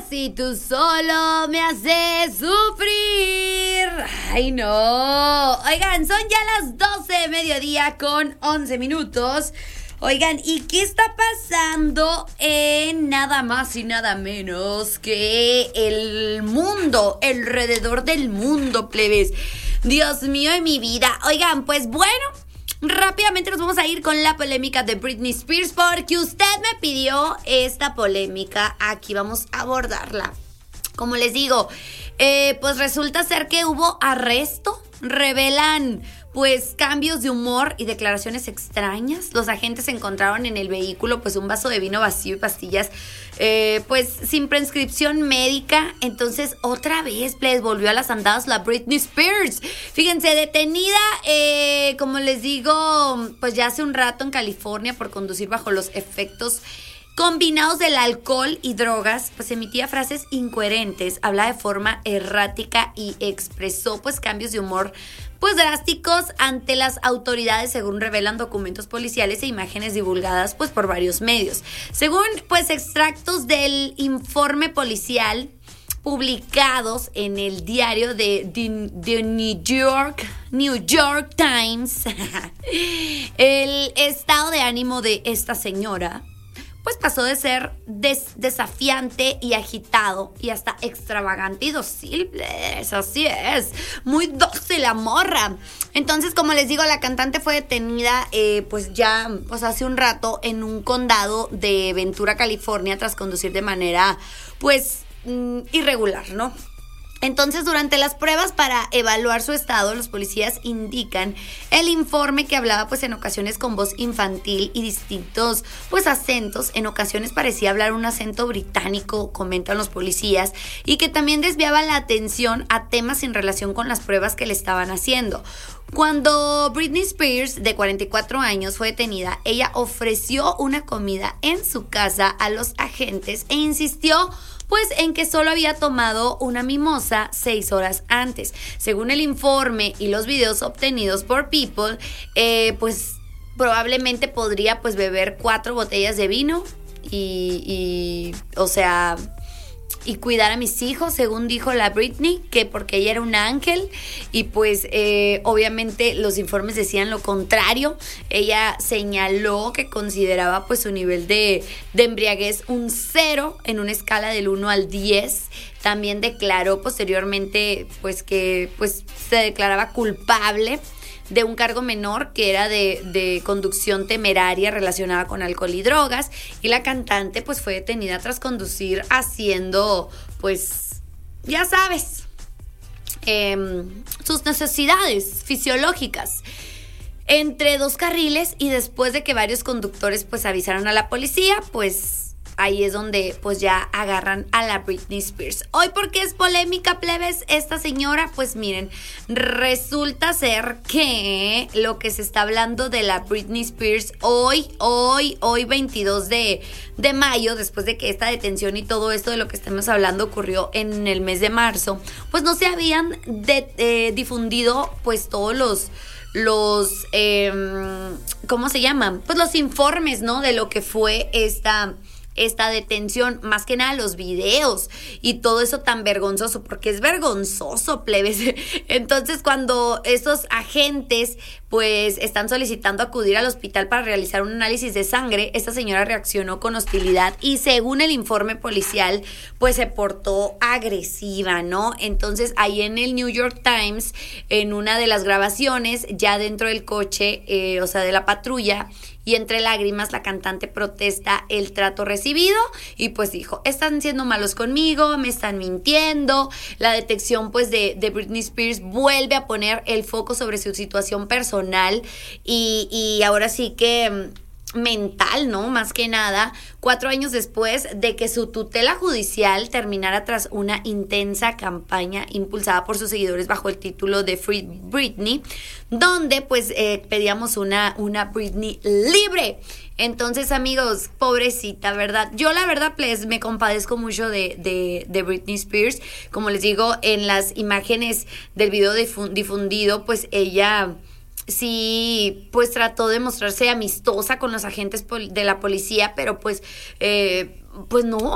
si tú solo me haces sufrir. Ay, no. Oigan, son ya las 12 de mediodía con 11 minutos. Oigan, ¿y qué está pasando en nada más y nada menos que el mundo, alrededor del mundo, plebes? Dios mío de mi vida. Oigan, pues bueno, rápidamente nos vamos a ir con la polémica de Britney Spears porque usted me pidió esta polémica. Aquí vamos a abordarla. Como les digo, pues resulta ser que hubo arresto. Revelan pues cambios de humor y declaraciones extrañas. Los agentes encontraron en el vehículo pues un vaso de vino vacío y pastillas pues sin prescripción médica. Entonces otra vez les volvió a las andadas la Britney Spears. Fíjense, detenida como les digo pues ya hace un rato en California por conducir bajo los efectos combinados del alcohol y drogas, pues emitía frases incoherentes, hablaba de forma errática y expresó pues cambios de humor pues drásticos ante las autoridades, según revelan documentos policiales e imágenes divulgadas pues por varios medios. Según pues extractos del informe policial publicados en el diario de New York Times, el estado de ánimo de esta señora pues pasó de ser desafiante y agitado y hasta extravagante y dócil. Así es, muy dócil la morra. Entonces, como les digo, la cantante fue detenida pues ya pues hace un rato en un condado de Ventura, California, tras conducir de manera pues irregular, ¿no? Entonces, durante las pruebas para evaluar su estado, los policías indican el informe que hablaba pues en ocasiones con voz infantil y distintos pues acentos. En ocasiones parecía hablar un acento británico, comentan los policías, y que también desviaba la atención a temas en relación con las pruebas que le estaban haciendo. Cuando Britney Spears, de 44 años, fue detenida, ella ofreció una comida en su casa a los agentes e insistió pues en que solo había tomado una mimosa 6 horas antes. Según el informe y los videos obtenidos por People, pues probablemente podría pues beber 4 botellas de vino y cuidar a mis hijos, según dijo la Britney, que porque ella era un ángel, y pues obviamente los informes decían lo contrario. Ella señaló que consideraba pues su nivel de embriaguez un 0 en una escala del 1 al 10. También declaró posteriormente pues que pues se declaraba culpable de un cargo menor que era de conducción temeraria relacionada con alcohol y drogas, y la cantante pues fue detenida tras conducir haciendo pues ya sabes sus necesidades fisiológicas entre 2 carriles, y después de que varios conductores pues avisaron a la policía, pues ahí es donde pues ya agarran a la Britney Spears. Hoy, ¿por qué es polémica, plebes, esta señora? Pues miren, resulta ser que lo que se está hablando de la Britney Spears hoy 22 de mayo, después de que esta detención y todo esto de lo que estamos hablando ocurrió en el mes de marzo, pues no se habían difundido pues todos los ¿cómo se llaman? Pues los informes, ¿no? De lo que fue esta detención, más que nada los videos y todo eso tan vergonzoso, porque es vergonzoso, plebes. Entonces, cuando esos agentes pues están solicitando acudir al hospital para realizar un análisis de sangre, esta señora reaccionó con hostilidad y, según el informe policial, pues se portó agresiva, ¿no? Entonces, ahí en el New York Times, en una de las grabaciones, ya dentro del coche, de la patrulla, y entre lágrimas, la cantante protesta el trato recibido y pues dijo: están siendo malos conmigo, me están mintiendo. La detección pues de Britney Spears vuelve a poner el foco sobre su situación personal y ahora sí que mental, ¿no? Más que nada, 4 años después de que su tutela judicial terminara tras una intensa campaña impulsada por sus seguidores bajo el título de Free Britney, donde pues pedíamos una Britney libre. Entonces, amigos, pobrecita, ¿verdad? Yo la verdad pues me compadezco mucho de Britney Spears. Como les digo, en las imágenes del video difundido, pues ella sí, pues trató de mostrarse amistosa con los agentes de la policía, pero pues no,